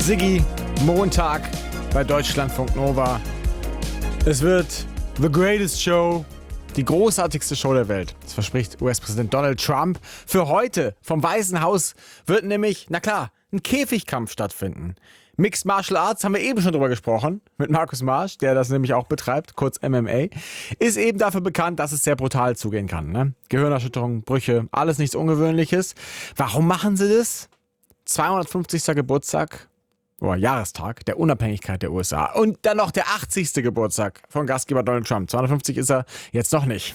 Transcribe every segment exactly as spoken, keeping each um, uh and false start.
Siggi, Montag bei Deutschlandfunk Nova. Es wird the greatest show, die großartigste Show der Welt. Das verspricht U S-Präsident Donald Trump. Für heute vom Weißen Haus wird nämlich, na klar, ein Käfigkampf stattfinden. Mixed Martial Arts, haben wir eben schon drüber gesprochen, mit Markus Marsch, der das nämlich auch betreibt, kurz M M A, ist eben dafür bekannt, dass es sehr brutal zugehen kann. Ne? Gehirnerschütterung, Brüche, alles nichts Ungewöhnliches. Warum machen sie das? zweihundertfünfzigster Geburtstag, oder Jahrestag der Unabhängigkeit der U S A und dann noch der achtzigste Geburtstag von Gastgeber Donald Trump. zweihundertfünfzig ist er jetzt noch nicht.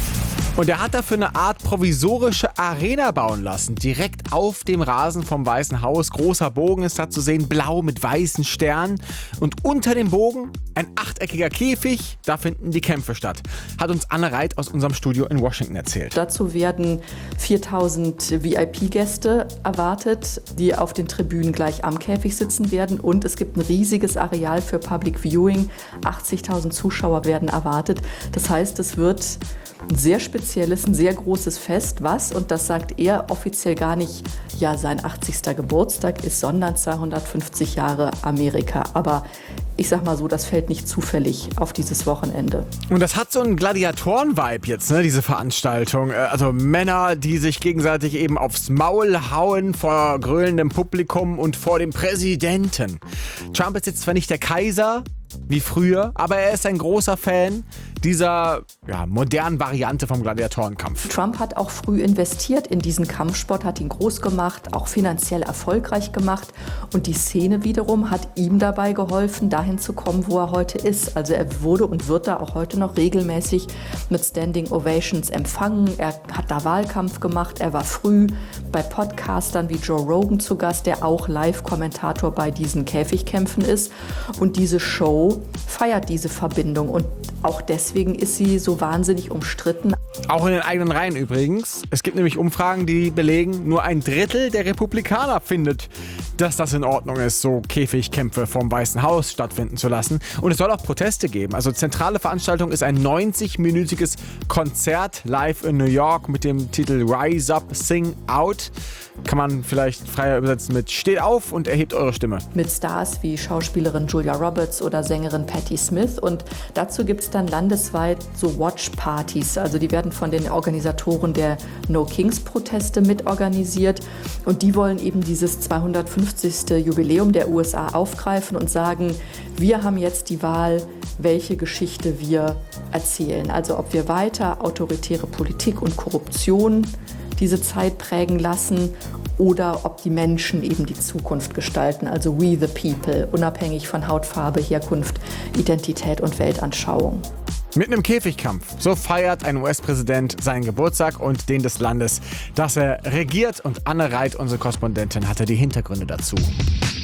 Und er hat dafür eine Art provisorische Arena bauen lassen, direkt auf dem Rasen vom Weißen Haus. Großer Bogen ist da zu sehen, blau mit weißen Sternen. Und unter dem Bogen ein achteckiger Käfig, da finden die Kämpfe statt. Hat uns Anne Reit aus unserem Studio in Washington erzählt. Dazu werden viertausend V I P-Gäste erwartet, die auf den Tribünen gleich am Käfig sitzen werden. Und es gibt ein riesiges Areal für Public Viewing. achtzigtausend Zuschauer werden erwartet. Das heißt, es wird ein sehr spezielles, ein sehr großes Fest, was, und das sagt er offiziell gar nicht, ja, sein achtzigster Geburtstag ist, sondern zweihundertfünfzig Jahre Amerika. Aber ich sag mal so, das fällt nicht zufällig auf dieses Wochenende. Und das hat so einen Gladiatoren-Vibe jetzt, ne, diese Veranstaltung. Also Männer, die sich gegenseitig eben aufs Maul hauen vor gröhlendem Publikum und vor dem Präsidenten. Trump ist jetzt zwar nicht der Kaiser wie früher, aber er ist ein großer Fan dieser ja, modernen Variante vom Gladiatorenkampf. Trump hat auch früh investiert in diesen Kampfsport, hat ihn groß gemacht, auch finanziell erfolgreich gemacht. Und die Szene wiederum hat ihm dabei geholfen, dahin zu kommen, wo er heute ist. Also er wurde und wird da auch heute noch regelmäßig mit Standing Ovations empfangen. Er hat da Wahlkampf gemacht. Er war früh bei Podcastern wie Joe Rogan zu Gast, der auch Live-Kommentator bei diesen Käfigkämpfen ist. Und diese Show feiert diese Verbindung. Und auch deswegen ist sie so wahnsinnig umstritten. Auch in den eigenen Reihen übrigens. Es gibt nämlich Umfragen, die belegen, nur ein Drittel der Republikaner findet, dass das in Ordnung ist, so Käfigkämpfe vom Weißen Haus stattfinden zu lassen. Und es soll auch Proteste geben. Also zentrale Veranstaltung ist ein neunzig-minütiges Konzert live in New York mit dem Titel Rise Up, Sing Out. Kann man vielleicht freier übersetzen mit Steht auf und erhebt eure Stimme. Mit Stars wie Schauspielerin Julia Roberts oder Sängerin Patti Smith. Und dazu gibt es dann landesweit so Watch-Partys. Also die werden von den Organisatoren der No-Kings-Proteste mitorganisiert. Und die wollen eben dieses zweihundertfünfzigste Jubiläum der U S A aufgreifen und sagen, wir haben jetzt die Wahl, welche Geschichte wir erzählen. Also ob wir weiter autoritäre Politik und Korruption diese Zeit prägen lassen oder ob die Menschen eben die Zukunft gestalten, also we the people, unabhängig von Hautfarbe, Herkunft, Identität und Weltanschauung. Mitten im Käfigkampf. So feiert ein U S-Präsident seinen Geburtstag und den des Landes, das er regiert. Und Anne Reit, unsere Korrespondentin, hatte die Hintergründe dazu.